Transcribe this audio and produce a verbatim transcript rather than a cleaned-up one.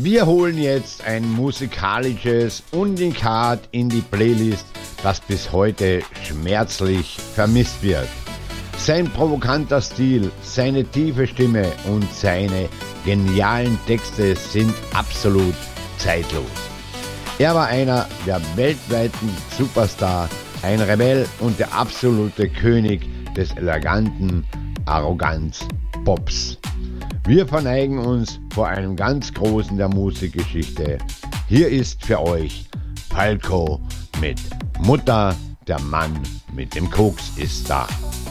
Wir holen jetzt ein musikalisches Unikat in die Playlist, das bis heute schmerzlich vermisst wird. Sein provokanter Stil, seine tiefe Stimme und seine genialen Texte sind absolut zeitlos. Er war einer der weltweiten Superstars, ein Rebell und der absolute König des eleganten Arroganz-Pops. Wir verneigen uns vor einem ganz Großen der Musikgeschichte. Hier ist für euch Falco mit Mutter, der Mann mit dem Koks ist da.